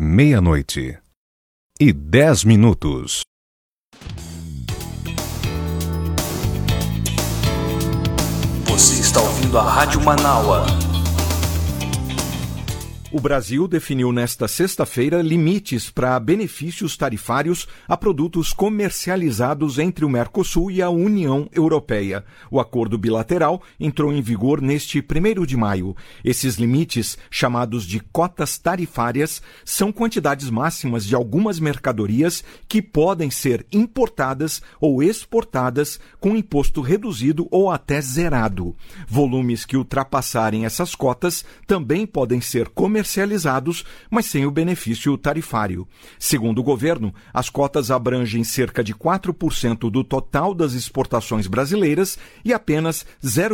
meia-noite e 10 minutos. Você está ouvindo a Rádio Manaua. O Brasil definiu nesta sexta-feira limites para benefícios tarifários a produtos comercializados entre o Mercosul e a União Europeia. O acordo bilateral entrou em vigor neste 1º de maio. Esses limites, chamados de cotas tarifárias, são quantidades máximas de algumas mercadorias que podem ser importadas ou exportadas com imposto reduzido ou até zerado. Volumes que ultrapassarem essas cotas também podem ser comercializados, mas sem o benefício tarifário. Segundo o governo, as cotas abrangem cerca de 4% do total das exportações brasileiras e apenas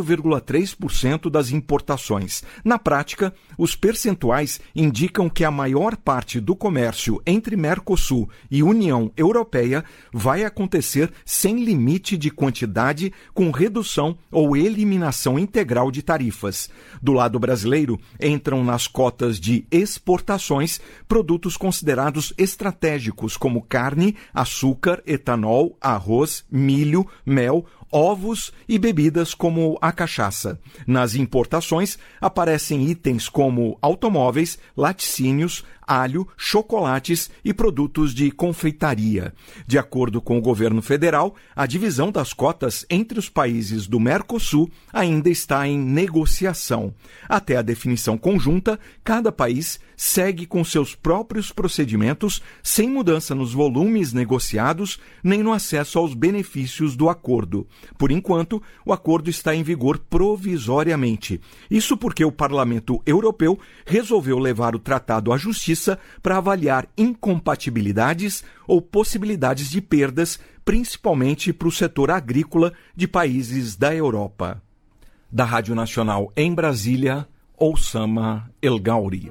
0,3% das importações. Na prática, os percentuais indicam que a maior parte do comércio entre Mercosul e União Europeia vai acontecer sem limite de quantidade, com redução ou eliminação integral de tarifas. Do lado brasileiro, entram nas cotas de exportações produtos considerados estratégicos como carne, açúcar, etanol, arroz, milho, mel, ovos e bebidas como a cachaça. Nas importações aparecem itens como automóveis, laticínios, alho, chocolates e produtos de confeitaria. De acordo com o governo federal, a divisão das cotas entre os países do Mercosul ainda está em negociação. Até a definição conjunta, cada país segue com seus próprios procedimentos, sem mudança nos volumes negociados nem no acesso aos benefícios do acordo. Por enquanto, o acordo está em vigor provisoriamente. Isso porque o Parlamento Europeu resolveu levar o tratado à justiça para avaliar incompatibilidades ou possibilidades de perdas, principalmente para o setor agrícola de países da Europa. Da Rádio Nacional em Brasília, Oussama El Gauri.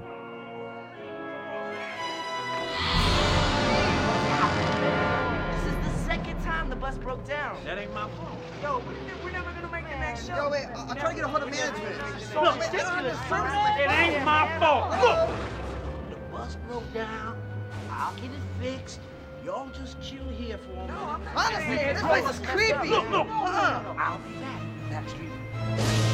That ain't my fault. Yo, we're never gonna make the next show. Yo, wait, I'll try to get a hold of management. Look, it ain't my fault. Look, the bus broke down. I'll get it fixed. Y'all just chill here for a minute. Honestly, this place is creepy. Look. I'll be back. Backstreet.